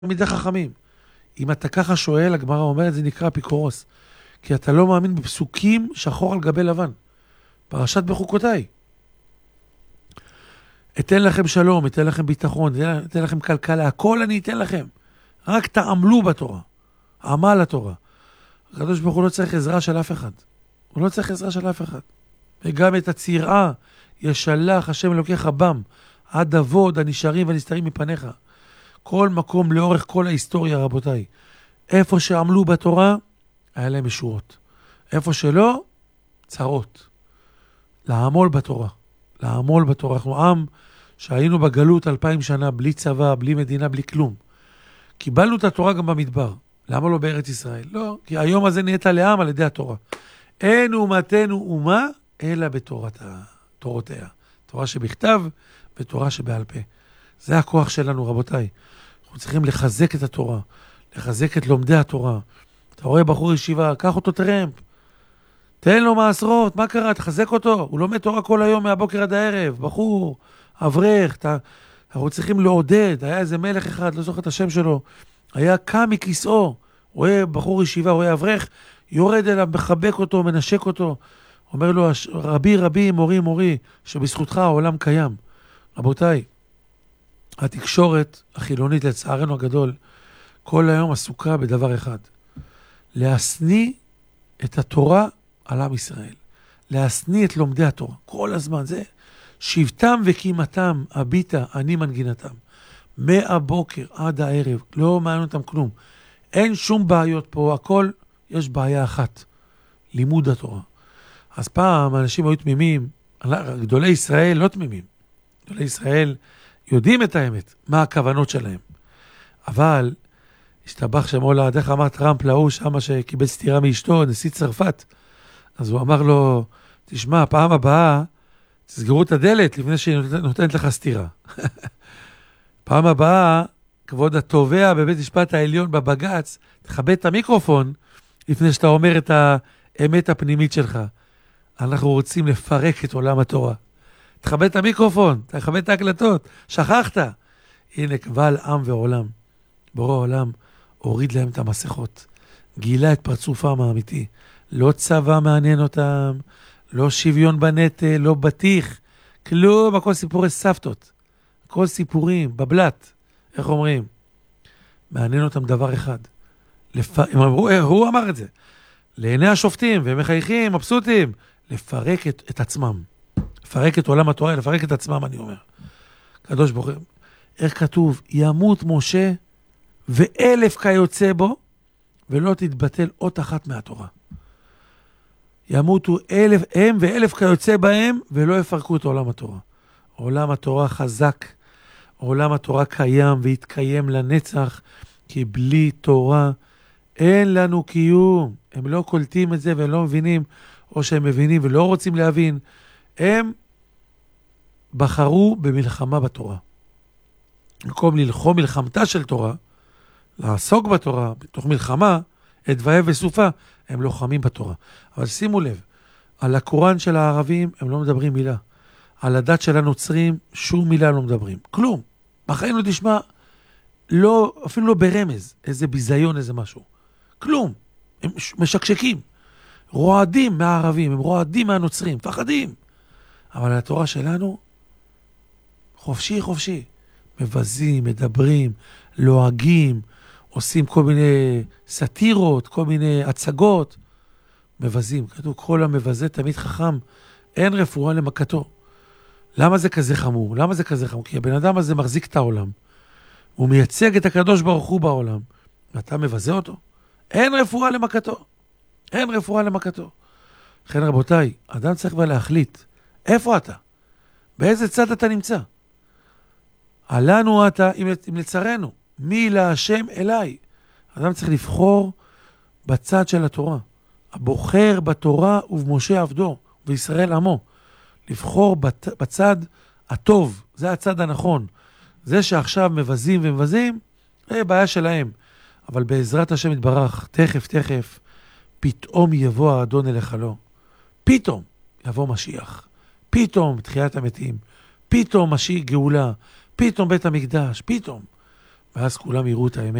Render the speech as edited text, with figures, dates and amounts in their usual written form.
תלמידי חכמים. אם אתה ככה שואל, הגמרא אומרת, זה נקרא אפיקורוס. כי אתה לא מאמין בפסוקים שחור על גבי לבן. פרשת בחוקותיי. אתן לכם שלום, אתן לכם ביטחון, אתן לכם כלכלה, הכל אני אתן לכם. רק תעמלו בתורה. עמל התורה. הקדוש ברוך הוא לא צריך עזרה של אף אחד. הוא לא צריך עזרה של אף אחד. וגם את הצירעה ישלח השם אלוקיך בם, עד אבוד הנשארים והנסתרים מפניך. כל מקום לאורך כל ההיסטוריה, רבותיי. איפה שעמלו בתורה, היה להם ישועות. איפה שלא, צרות. לעמול בתורה. לעמול בתורה. אנחנו עם שהיינו בגלות 2000 שנה, בלי צבא, בלי מדינה, בלי כלום. קיבלנו את התורה גם במדבר. למה לא בארץ ישראל? לא, כי היום הזה נהיית לעם על ידי התורה. אין אומתנו אומה, אלא בתורותיה. תורה שבכתב ותורה שבעל פה. זה הכוח שלנו, רבותיי. אנחנו צריכים לחזק את התורה, לחזק את לומדי התורה. אתה רואה בחור ישיבה, קח אותו טרמפ, תן לו מעשרות, מה קרה? תחזק אותו. הוא לומד תורה כל היום מהבוקר עד הערב, בחור, אברך, אנחנו צריכים לעודד. היה איזה מלך אחד, לא זוכר את השם שלו, היה קם מכיסאו, רואה בחור ישיבה, רואה אברך, יורד אליו, מחבק אותו, מנשק אותו, אומר לו, רבי רבי, מורי מורי, שבזכותך העולם קיים. רבותיי, התקשורת החילונית לצערנו הגדול, כל היום עסוקה בדבר אחד, להסניא את התורה על עם ישראל, להסניא את לומדי התורה, כל הזמן, זה שבטם וקימתם, הביטה, אני מנגינתם, מהבוקר עד הערב, לא מעניין אותם כלום, אין שום בעיות פה, הכל, יש בעיה אחת, לימוד התורה. אז פעם אנשים היו תמימים, גדולי ישראל לא תמימים, גדולי ישראל יודעים את האמת, מה הכוונות שלהם, אבל השתבח שמולה, דרך אמר טראמפ להוא שמה שקיבל סתירה מאשתו, נשיא צרפת, אז הוא אמר לו, תשמע, פעם הבאה, תסגרו את הדלת לפני שהיא נותנת לך סתירה. פעם הבאה, כבוד התובע בבית משפט העליון בבגץ, תכבד את המיקרופון לפני שאתה אומר את האמת הפנימית שלך. אנחנו רוצים לפרק את עולם התורה. תכבד את המיקרופון, תכבד את ההקלטות, שכחת. הנה קבל עם ועולם. בורא העולם הוריד להם את המסכות, גילה את פרצופם האמיתי. לא צבא מעניין אותם, לא שוויון בנטל, לא בטיח, כלום, הכל סיפורי סבתות, הכל סיפורים, בבלת, איך אומרים? מעניין אותם דבר אחד. הוא אמר את זה. לעיני השופטים, והם מחייכים, מבסוטים, לפרק את עצמם. לפרק את עולם התורה, לפרק את עצמם, אני אומר. קדוש ברוך הוא, איך כתוב? ימות משה ו1000 כיוצא בו, ולא תתבטל אות אחת מהתורה. ימותו 1000 הם ו1000 כיוצא בהם, ולא יפרקו את עולם התורה. עולם התורה חזק, עולם התורה קיים ויתקיים לנצח, כי בלי תורה אין לנו קיום. הם לא קולטים את זה והם לא מבינים, או שהם מבינים ולא רוצים להבין. הם בחרו במלחמה בתורה. במקום ללחום מלחמתה של תורה, לעסוק בתורה, בתוך מלחמה, את ואהב וסופה, הם לוחמים בתורה. אבל שימו לב, על הקוראן של הערבים הם לא מדברים מילה. על הדת של הנוצרים שום מילה לא מדברים. כלום. בחיים לא תשמע, לא, אפילו לא ברמז, איזה ביזיון, איזה משהו. כלום. הם משקשקים. רועדים מהערבים, הם רועדים מהנוצרים, פחדים. אבל התורה שלנו, חופשי, חופשי. מבזים, מדברים, לועגים, עושים כל מיני סטירות, כל מיני הצגות, מבזים. כתוב, כל המבזה תמיד חכם, אין רפואה למכתו. למה זה כזה חמור? למה זה כזה חמור? כי הבן אדם הזה מחזיק את העולם, הוא מייצג את הקדוש ברוך הוא בעולם, ואתה מבזה אותו? אין רפואה למכתו. אין רפואה למכתו. לכן רבותיי, אדם צריך כבר להחליט, איפה אתה? באיזה צד אתה נמצא? עלינו אתה אם לצרנו, מי להשם אליי. אדם צריך לבחור בצד של התורה. הבוחר בתורה ובמשה עבדו, וישראל עמו. לבחור בצד הטוב, זה הצד הנכון. זה שעכשיו מבזים ומבזים, זה בעיה שלהם. אבל בעזרת השם יתברך, תכף, פתאום יבוא האדון אליך לו. פתאום יבוא משיח. פתאום תחיית המתים. פתאום משיח גאולה. פתאום בית המקדש. פתאום. ואז כולם יראו את האמת.